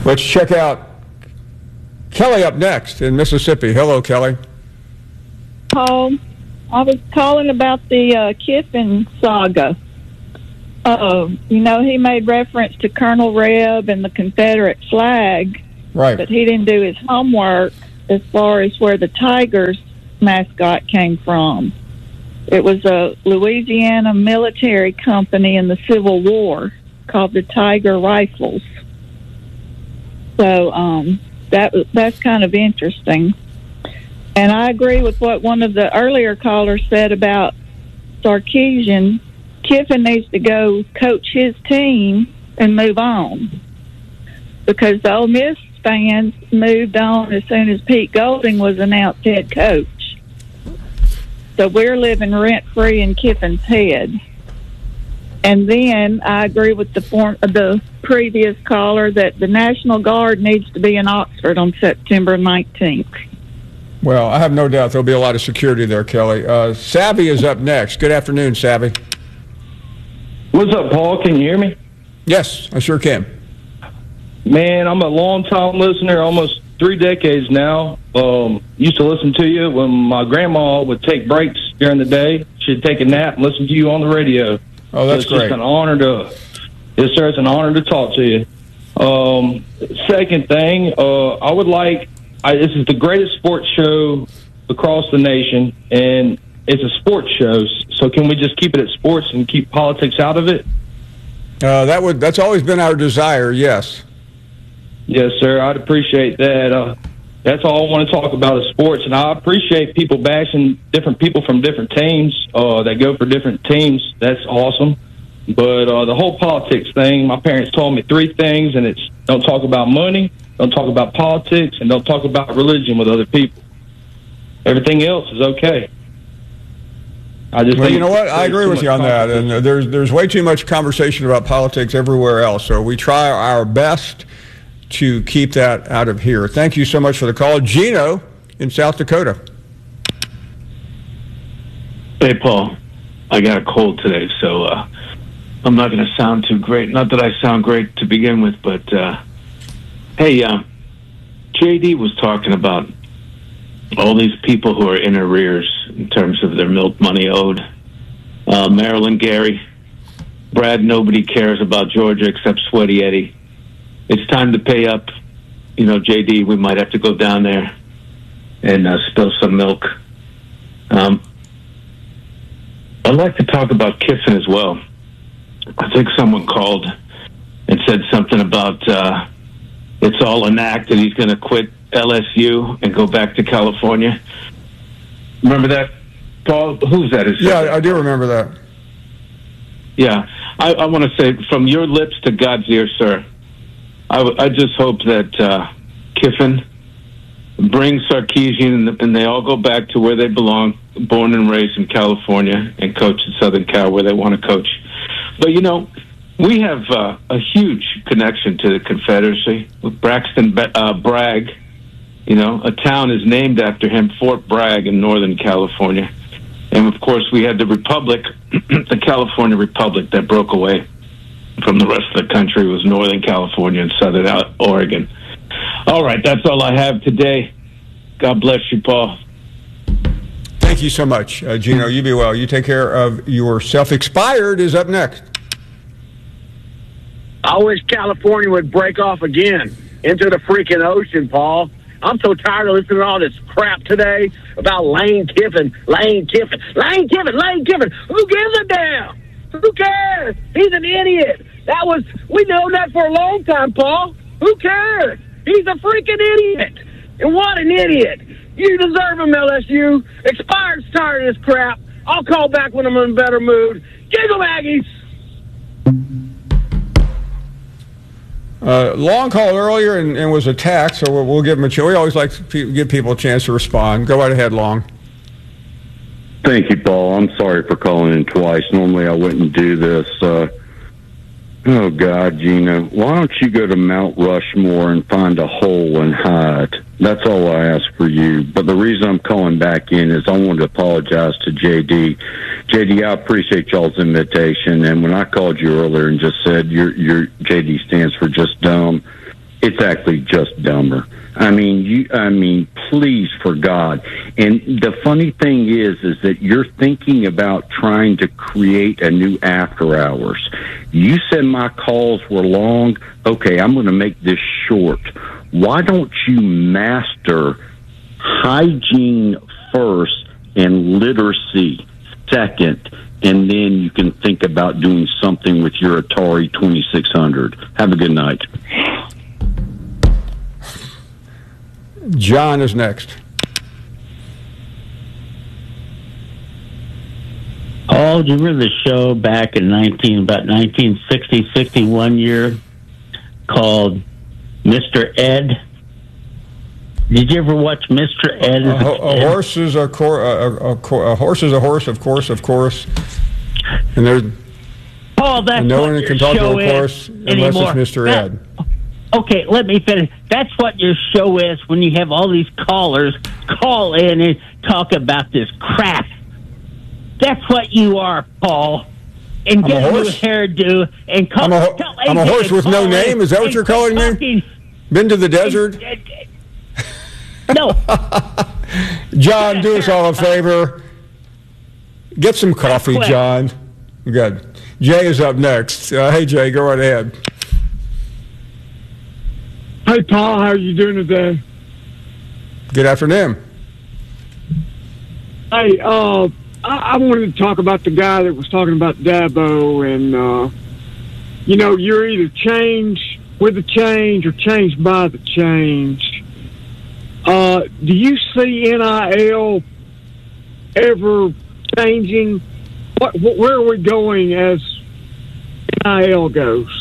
Let's check out Kelly up next in Mississippi. Hello, Kelly. Paul, I was calling about the Kiffin saga. He made reference to Colonel Reb and the Confederate flag, Right. but he didn't do his homework as far as where the Tigers mascot came from. It was a Louisiana military company in the Civil War called the Tiger Rifles. So that's kind of interesting. And I agree with what one of the earlier callers said about Sarkisian. Kiffin needs to go coach his team and move on, because the Ole Miss fans moved on as soon as Pete Golding was announced head coach. So we're living rent-free in Kiffin's head. And then I agree with the previous caller that the National Guard needs to be in Oxford on September 19th. Well, I have no doubt there'll be a lot of security there, Kelly. Savvy is up next. Good afternoon, Savvy. What's up, Paul? Can you hear me? Yes, I sure can. Man, I'm a long-time listener, almost 3 decades now. Used to listen to you when my grandma would take breaks during the day. She'd take a nap and listen to you on the radio. Oh, that's so it's great. Just an honor yes, sir, it's an honor to talk to you. Second thing, I would like, this is the greatest sports show across the nation, and it's a sports show. So can we just keep it at sports and keep politics out of it? That's always been our desire, yes. Yes, sir. I'd appreciate that. That's all I want to talk about is sports, and I appreciate people bashing different people from different teams that go for different teams. That's awesome. But the whole politics thing, my parents told me 3 things, and it's don't talk about money, don't talk about politics, and don't talk about religion with other people. Everything else is okay. Well, you know what? I agree with you on that. And there's way too much conversation about politics everywhere else. So we try our best to keep that out of here. Thank you so much for the call. Gino in South Dakota. Hey, Paul. I got a cold today, so I'm not going to sound too great. Not that I sound great to begin with, but hey, JD was talking about all these people who are in arrears in terms of their milk money owed. Marilyn Gary, Brad, nobody cares about Georgia except Sweaty Eddie. It's time to pay up. JD, we might have to go down there and spill some milk. I'd like to talk about Kiffin as well. I think someone called and said something about it's all an act and he's going to quit LSU and go back to California. Remember that, Paul? Who's that? Yeah, I do remember that. Yeah. I want to say, from your lips to God's ear, sir, I just hope that Kiffin brings Sarkisian and they all go back to where they belong, born and raised in California, and coach in Southern Cal where they want to coach. But, we have a huge connection to the Confederacy with Braxton Bragg. A town is named after him, Fort Bragg in Northern California. And, of course, we had the Republic, the California Republic that broke away from the rest of the country. Was Northern California and Southern Oregon. All right, that's all I have today. God bless you, Paul. Thank you so much, Gino. You be well. You take care of yourself. Expired is up next. I wish California would break off again into the freaking ocean, Paul. I'm so tired of listening to all this crap today about Lane Kiffin. Who gives a damn? Who cares? He's an idiot. We know that for a long time, Paul. Who cares? He's a freaking idiot. And what an idiot. You deserve him, LSU. Expired's tired of this crap. I'll call back when I'm in a better mood. Giggle Aggies. Long call earlier and was attacked, so we'll give him a chance. We always like to give people a chance to respond. Go right ahead, Long. Thank you, Paul. I'm sorry for calling in twice. Normally I wouldn't do this. Oh, God, Gina, why don't you go to Mount Rushmore and find a hole and hide? That's all I ask for you. But the reason I'm calling back in is I wanted to apologize to JD. JD, I appreciate y'all's invitation. And when I called you earlier and just said your JD stands for just dumb, It's actually just dumber. I mean, please, for God. And the funny thing is that you're thinking about trying to create a new after hours. You said my calls were long. Okay, I'm going to make this short. Why don't you master hygiene first and literacy second, and then you can think about doing something with your Atari 2600. Have a good night. John is next. Oh, do you remember the show back in 1960, 61 year called Mr. Ed? Did you ever watch Mr. Ed? A horse is a horse is a horse, of course. And there's no one can talk to a horse unless it's Mr. Ed. Okay, let me finish. That's what your show is when you have all these callers call in and talk about this crap. That's what you are, Paul. And get a new hairdo and call. I'm a horse with no name. Is that what you're calling me? Been to the desert? No. John, do us all a favor. Get some coffee, John. Good. Jay is up next. Hey, Jay, go right ahead. Hey, Paul, how are you doing today? Good afternoon. Hey, I wanted to talk about the guy that was talking about Dabo, and, you're either change with the change or change by the change. Do you see NIL ever changing? Where are we going as NIL goes?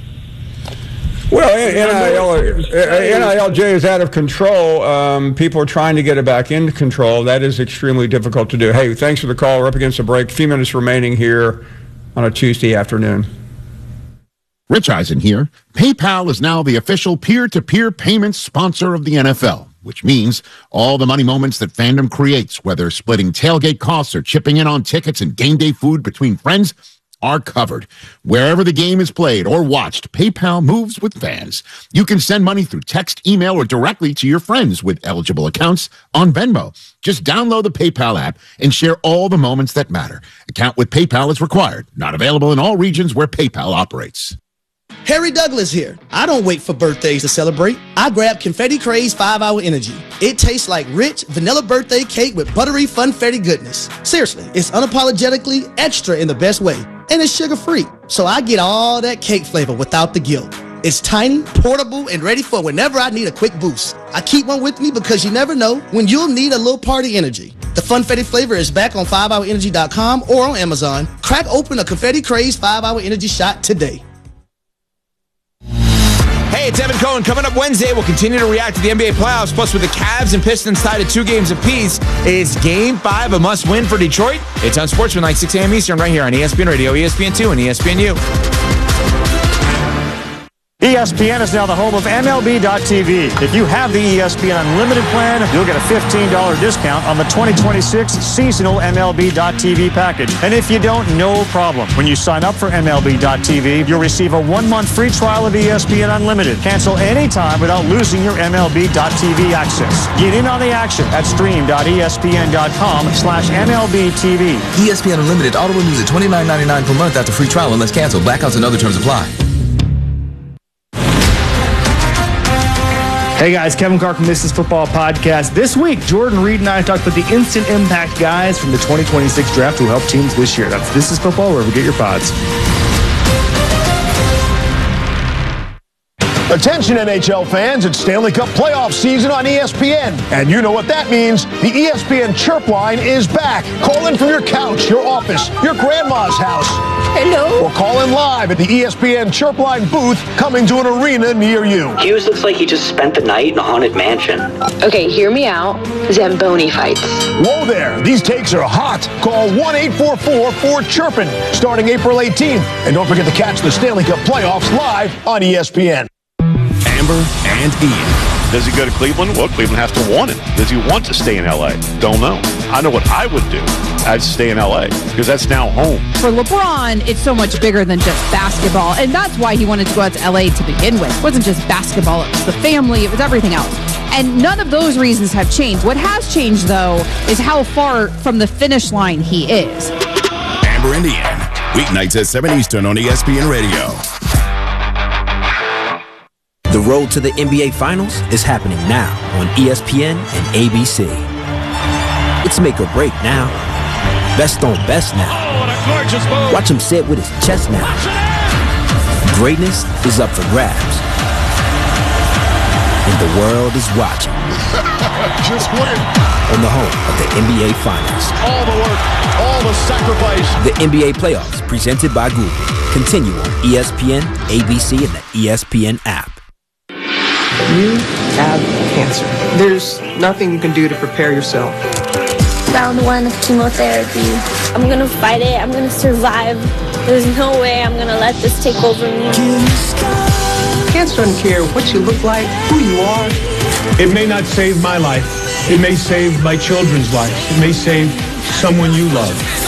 Well, NIL, Jay, is out of control. People are trying to get it back into control. That is extremely difficult to do. Hey, thanks for the call. We're up against a break. A few minutes remaining here on a Tuesday afternoon. Rich Eisen here. PayPal is now the official peer-to-peer payments sponsor of the NFL, which means all the money moments that fandom creates, whether splitting tailgate costs or chipping in on tickets and game day food between friends, are covered. Wherever the game is played or watched, PayPal moves with fans. You can send money through text, email, or directly to your friends with eligible accounts on Venmo. Just download the PayPal app and share all the moments that matter. Account with PayPal is required. Not available in all regions where PayPal operates. Harry Douglas here. I don't wait for birthdays to celebrate. I grab Confetti Craze 5-Hour Energy. It tastes like rich vanilla birthday cake with buttery funfetti goodness. Seriously, it's unapologetically extra in the best way. And it's sugar-free, so I get all that cake flavor without the guilt. It's tiny, portable, and ready for whenever I need a quick boost. I keep one with me because you never know when you'll need a little party energy. The Funfetti flavor is back on 5hourenergy.com or on Amazon. Crack open a Confetti Craze 5-Hour Energy shot today. Hey, it's Evan Cohen. Coming up Wednesday, we'll continue to react to the NBA playoffs. Plus, with the Cavs and Pistons tied at 2 games apiece, it's Game 5 a must-win for Detroit. It's on Sportsman, 6 a.m. Eastern, right here on ESPN Radio, ESPN2, and ESPNU. ESPN is now the home of MLB.tv. If you have the ESPN Unlimited plan, you'll get a $15 discount on the 2026 seasonal MLB.tv package. And if you don't, no problem. When you sign up for MLB.tv, you'll receive a 1-month free trial of ESPN Unlimited. Cancel anytime without losing your MLB.tv access. Get in on the action at stream.espn.com/MLBTV. ESPN Unlimited auto renews at $29.99 per month after free trial unless canceled. Blackouts and other terms apply. Hey guys, Kevin Carr from This Is Football Podcast. This week, Jordan Reed and I talked about the instant impact guys from the 2026 draft who helped teams this year. That's This Is Football, wherever you get your pods. Attention NHL fans, it's Stanley Cup playoff season on ESPN. And you know what that means. The ESPN Chirp Line is back. Call in from your couch, your office, your grandma's house. Hello. Or call in live at the ESPN Chirp Line booth coming to an arena near you. Hughes looks like he just spent the night in a haunted mansion. Okay, hear me out. Zamboni fights. Whoa there. These takes are hot. Call 1-844-4-CHIRPIN starting April 18th. And don't forget to catch the Stanley Cup playoffs live on ESPN. Amber and Ian. Does he go to Cleveland? Well, Cleveland has to want him. Does he want to stay in L.A.? Don't know. I know what I would do. I'd stay in L.A. because that's now home. For LeBron, it's so much bigger than just basketball, and that's why he wanted to go out to L.A. to begin with. It wasn't just basketball, it was the family, it was everything else. And none of those reasons have changed. What has changed, though, is how far from the finish line he is. Amber and Ian, weeknights at 7 Eastern on ESPN Radio. The road to the NBA Finals is happening now on ESPN and ABC. It's make or break now. Best on best now. Watch him say it with his chest now. Greatness is up for grabs. And the world is watching. Just win. On the home of the NBA Finals. All the work, all the sacrifice. The NBA Playoffs, presented by Google. Continue on ESPN, ABC, and the ESPN app. You have cancer. There's nothing you can do to prepare yourself. Round 1 of chemotherapy. I'm gonna fight it. I'm gonna survive. There's no way I'm gonna let this take over me. Cancer doesn't care what you look like, who you are. It may not save my life. It may save my children's lives. It may save someone you love.